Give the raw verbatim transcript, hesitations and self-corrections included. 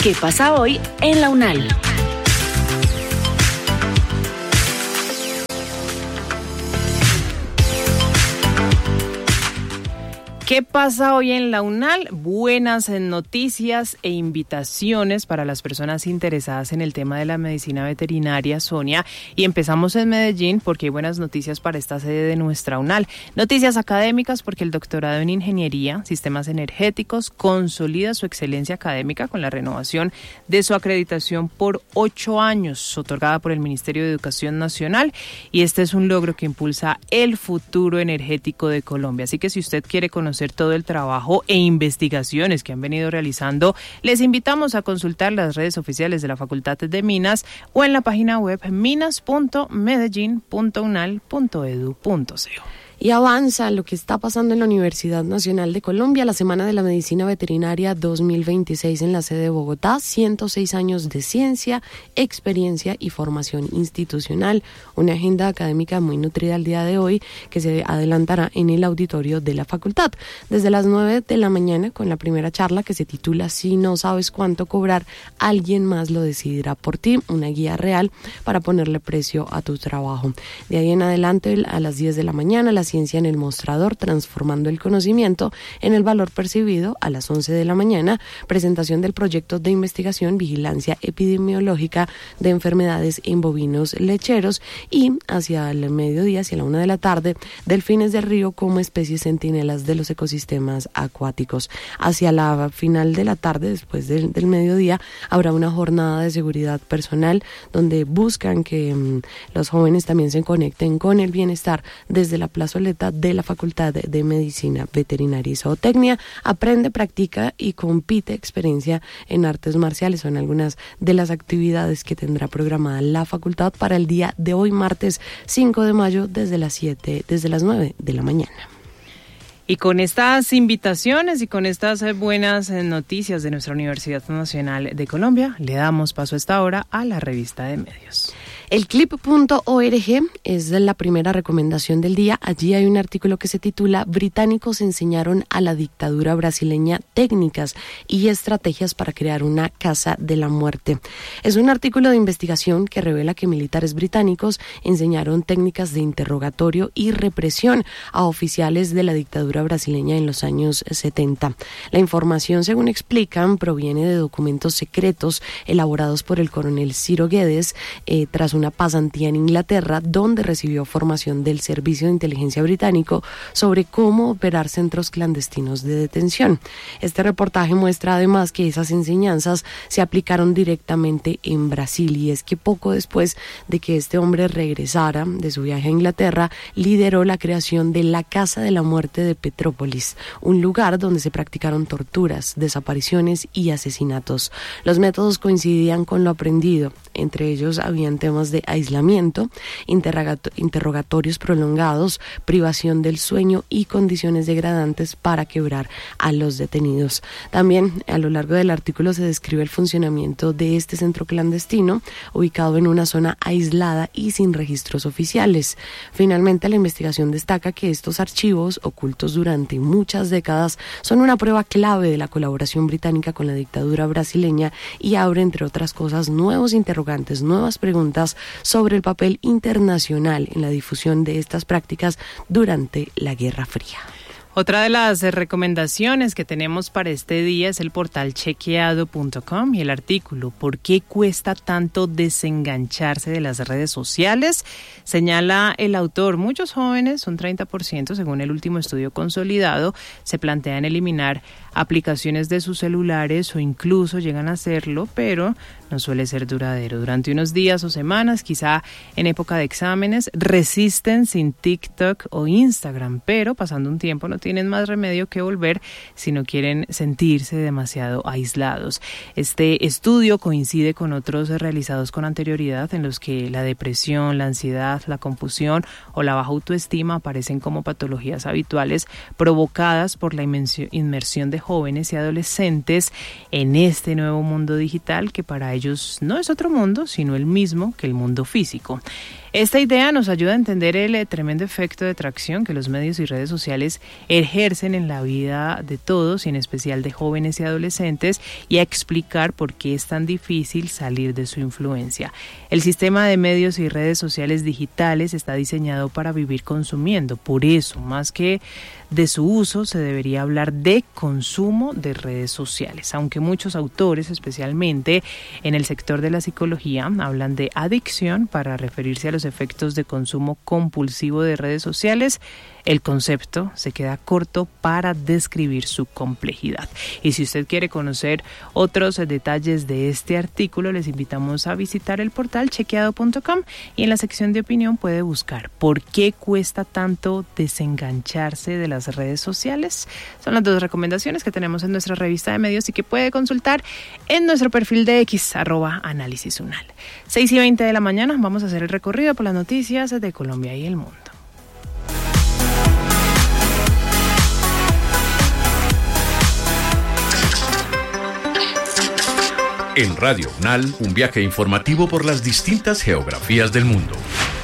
¿Qué pasa hoy en la UNAL? ¿Qué pasa hoy en la UNAL? Buenas noticias e invitaciones para las personas interesadas en el tema de la medicina veterinaria, Sonia. Y empezamos en Medellín porque hay buenas noticias para esta sede de nuestra UNAL. Noticias académicas porque el doctorado en Ingeniería, Sistemas Energéticos, consolida su excelencia académica con la renovación de su acreditación por ocho años, otorgada por el Ministerio de Educación Nacional. Y este es un logro que impulsa el futuro energético de Colombia. Así que si usted quiere conocer todo el trabajo e investigaciones que han venido realizando, les invitamos a consultar las redes oficiales de la Facultad de Minas o en la página web minas punto medellín punto unal punto edu punto co. Y avanza lo que está pasando en la Universidad Nacional de Colombia, la Semana de la Medicina Veterinaria dos mil veintiséis en la sede de Bogotá, ciento seis años de ciencia, experiencia y formación institucional, una agenda académica muy nutrida al día de hoy que se adelantará en el auditorio de la facultad, desde las nueve de la mañana con la primera charla que se titula Si no sabes cuánto cobrar, alguien más lo decidirá por ti, una guía real para ponerle precio a tu trabajo. De ahí en adelante a las diez de la mañana, la ciencia en el mostrador, transformando el conocimiento en el valor percibido. A las once de la mañana, presentación del proyecto de investigación Vigilancia Epidemiológica de Enfermedades en Bovinos Lecheros, y hacia el mediodía, hacia la una de la tarde, delfines del río como especies centinelas de los ecosistemas acuáticos. Hacia la final de la tarde, después del, del mediodía, habrá una jornada de seguridad personal donde buscan que um, los jóvenes también se conecten con el bienestar desde la plaza de la Facultad de Medicina Veterinaria y Zootecnia. Aprende, practica y compite experiencia en artes marciales. Son algunas de las actividades que tendrá programada la facultad para el día de hoy, martes cinco de mayo, desde las siete, desde las nueve de la mañana. Y con estas invitaciones y con estas buenas noticias de nuestra Universidad Nacional de Colombia, le damos paso a esta hora a la revista de medios. El clip punto org es la primera recomendación del día. Allí hay un artículo que se titula Británicos enseñaron a la dictadura brasileña técnicas y estrategias para crear una casa de la muerte. Es un artículo de investigación que revela que militares británicos enseñaron técnicas de interrogatorio y represión a oficiales de la dictadura brasileña en los años setenta. La información, según explican, proviene de documentos secretos elaborados por el coronel Ciro Guedes eh, tras una pasantía en Inglaterra, donde recibió formación del Servicio de Inteligencia británico sobre cómo operar centros clandestinos de detención. Este reportaje muestra además que esas enseñanzas se aplicaron directamente en Brasil, y es que poco después de que este hombre regresara de su viaje a Inglaterra, lideró la creación de la Casa de la Muerte de Petrópolis, un lugar donde se practicaron torturas, desapariciones y asesinatos. Los métodos coincidían con lo aprendido. Entre ellos habían temas de aislamiento, interrogato- interrogatorios prolongados, privación del sueño y condiciones degradantes para quebrar a los detenidos. También a lo largo del artículo se describe el funcionamiento de este centro clandestino, ubicado en una zona aislada y sin registros oficiales. Finalmente, la investigación destaca que estos archivos, ocultos durante muchas décadas, son una prueba clave de la colaboración británica con la dictadura brasileña y abre, entre otras cosas, nuevos interrogatorios nuevas preguntas sobre el papel internacional en la difusión de estas prácticas durante la Guerra Fría. Otra de las recomendaciones que tenemos para este día es el portal chequeado punto com y el artículo ¿Por qué cuesta tanto desengancharse de las redes sociales? Señala el autor, muchos jóvenes, un treinta por ciento según el último estudio consolidado, se plantean eliminar aplicaciones de sus celulares o incluso llegan a hacerlo, pero no suele ser duradero. Durante unos días o semanas, quizá en época de exámenes, resisten sin TikTok o Instagram, pero pasando un tiempo no tienen más remedio que volver si no quieren sentirse demasiado aislados. Este estudio coincide con otros realizados con anterioridad en los que la depresión, la ansiedad, la confusión o la baja autoestima aparecen como patologías habituales provocadas por la inmersión de jóvenes y adolescentes en este nuevo mundo digital que para ellos no es otro mundo, sino el mismo que el mundo físico. Esta idea nos ayuda a entender el tremendo efecto de tracción que los medios y redes sociales ejercen en la vida de todos y en especial de jóvenes y adolescentes, y a explicar por qué es tan difícil salir de su influencia. El sistema de medios y redes sociales digitales está diseñado para vivir consumiendo. Por eso, más que de su uso, se debería hablar de consumo de redes sociales, aunque muchos autores, especialmente en el sector de la psicología, hablan de adicción para referirse a los efectos de consumo compulsivo de redes sociales. El concepto se queda corto para describir su complejidad. Y si usted quiere conocer otros detalles de este artículo, les invitamos a visitar el portal chequeado punto com y en la sección de opinión puede buscar ¿por qué cuesta tanto desengancharse de las redes sociales? Son las dos recomendaciones que tenemos en nuestra revista de medios y que puede consultar en nuestro perfil de X, arroba Análisis Unal. seis y veinte de la mañana, vamos a hacer el recorrido por las noticias de Colombia y el mundo. En Radio Unal, un viaje informativo por las distintas geografías del mundo.